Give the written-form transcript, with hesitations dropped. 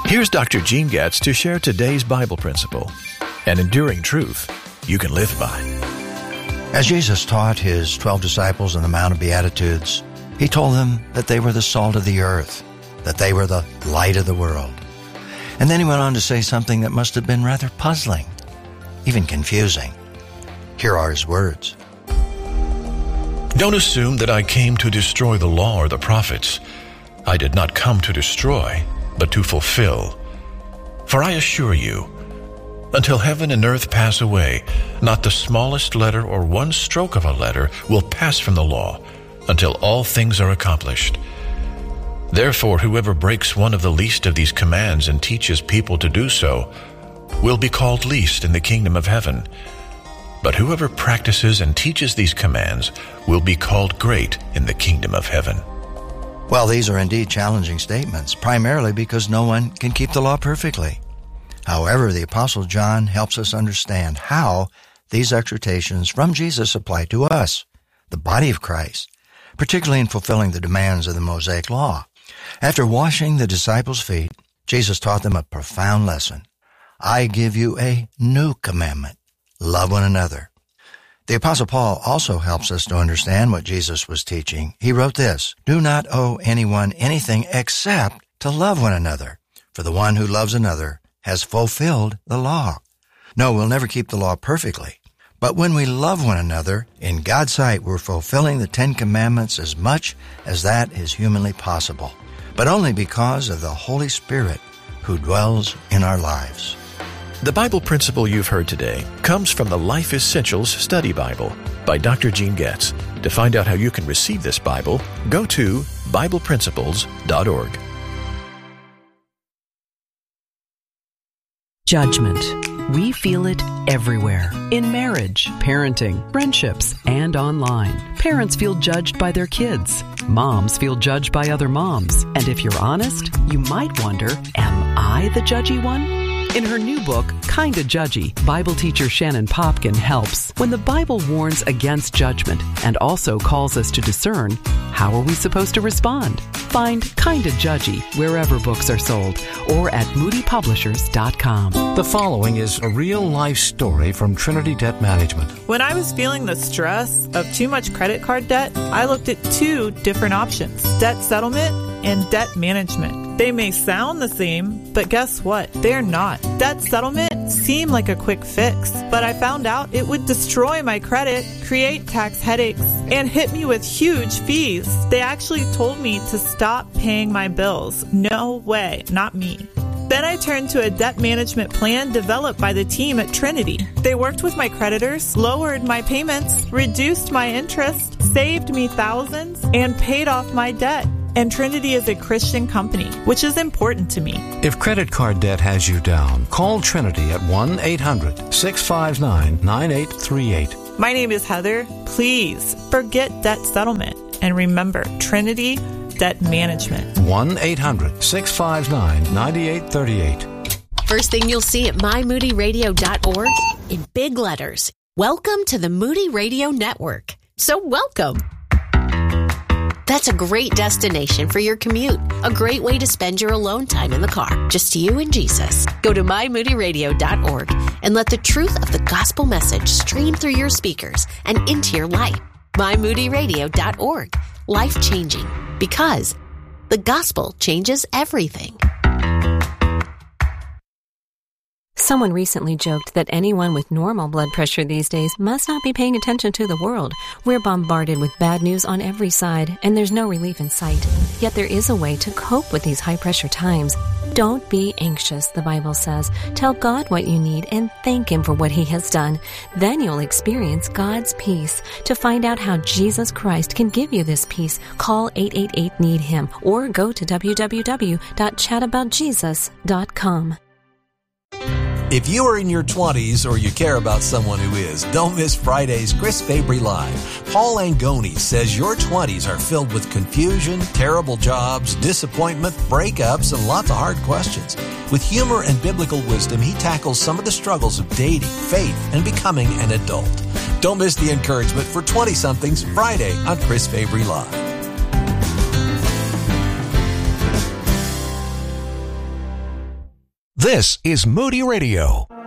Here's Dr. Gene Getz to share today's Bible principle, an enduring truth you can live by. As Jesus taught his 12 disciples on the Mount of Beatitudes, he told them that they were the salt of the earth, that they were the light of the world. And then he went on to say something that must have been rather puzzling, even confusing. Here are his words. Don't assume that I came to destroy the law or the prophets. I did not come to destroy, but to fulfill. For I assure you, until heaven and earth pass away, not the smallest letter or one stroke of a letter will pass from the law until all things are accomplished. Therefore, whoever breaks one of the least of these commands and teaches people to do so will be called least in the kingdom of heaven. But whoever practices and teaches these commands will be called great in the kingdom of heaven. Well, these are indeed challenging statements, primarily because no one can keep the law perfectly. However, the Apostle John helps us understand how these exhortations from Jesus apply to us, the body of Christ, particularly in fulfilling the demands of the Mosaic Law. After washing the disciples' feet, Jesus taught them a profound lesson. I give you a new commandment. Love one another. The Apostle Paul also helps us to understand what Jesus was teaching. He wrote this, do not owe anyone anything except to love one another, for the one who loves another has fulfilled the law. No, we'll never keep the law perfectly. But when we love one another, in God's sight, we're fulfilling the 10 Commandments as much as that is humanly possible, but only because of the Holy Spirit who dwells in our lives. The Bible principle you've heard today comes from the Life Essentials Study Bible by Dr. Gene Getz. To find out how you can receive this Bible, go to BiblePrinciples.org. Judgment. We feel it everywhere. In marriage, parenting, friendships, and online. Parents feel judged by their kids. Moms feel judged by other moms. And if you're honest, you might wonder, am I the judgy one? In her new book, Kinda Judgy, Bible teacher Shannon Popkin helps. When the Bible warns against judgment and also calls us to discern, how are we supposed to respond? Find Kinda Judgy wherever books are sold or at moodypublishers.com. The following is a real-life story from Trinity Debt Management. When I was feeling the stress of too much credit card debt, I looked at 2 different options, debt settlement and debt management. They may sound the same, but guess what? They're not. Debt settlement seemed like a quick fix, but I found out it would destroy my credit, create tax headaches, and hit me with huge fees. They actually told me to stop paying my bills. No way, not me. Then I turned to a debt management plan developed by the team at Trinity. They worked with my creditors, lowered my payments, reduced my interest, saved me thousands, and paid off my debt. And Trinity is a Christian company, which is important to me. If credit card debt has you down, call Trinity at 1-800-659-9838. My name is Heather. Please forget debt settlement and remember Trinity Debt Management. 1-800-659-9838. First thing you'll see at mymoodyradio.org in big letters. Welcome to the Moody Radio Network. So welcome. That's a great destination for your commute. A great way to spend your alone time in the car. Just you and Jesus. Go to mymoodyradio.org and let the truth of the gospel message stream through your speakers and into your life. mymoodyradio.org. Life-changing. Because the gospel changes everything. Someone recently joked that anyone with normal blood pressure these days must not be paying attention to the world. We're bombarded with bad news on every side, and there's no relief in sight. Yet there is a way to cope with these high-pressure times. Don't be anxious, the Bible says. Tell God what you need and thank Him for what He has done. Then you'll experience God's peace. To find out how Jesus Christ can give you this peace, call 888-NEED-HIM or go to www.chataboutjesus.com. If you are in your 20s or you care about someone who is, don't miss Friday's Chris Fabry Live. Paul Angoni says your 20s are filled with confusion, terrible jobs, disappointment, breakups, and lots of hard questions. With humor and biblical wisdom, he tackles some of the struggles of dating, faith, and becoming an adult. Don't miss the encouragement for 20-somethings Friday on Chris Fabry Live. This is Moody Radio.